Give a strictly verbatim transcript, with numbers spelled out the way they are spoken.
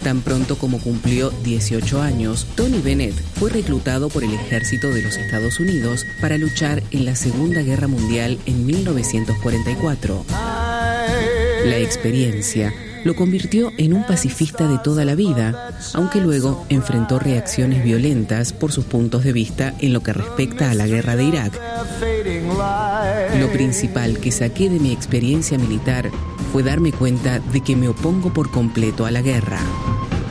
Tan pronto como cumplió dieciocho años, Tony Bennett fue reclutado por el ejército de los Estados Unidos para luchar en la Segunda Guerra Mundial en mil novecientos cuarenta y cuatro. La experiencia lo convirtió en un pacifista de toda la vida, aunque luego enfrentó reacciones violentas por sus puntos de vista en lo que respecta a la guerra de Irak. Lo principal que saqué de mi experiencia militar fue darme cuenta de que me opongo por completo a la guerra.